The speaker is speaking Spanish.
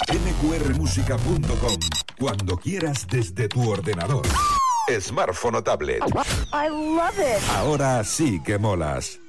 nqrmusica.com. Cuando quieras desde tu ordenador, smartphone o tablet. I love it. Ahora sí que molas.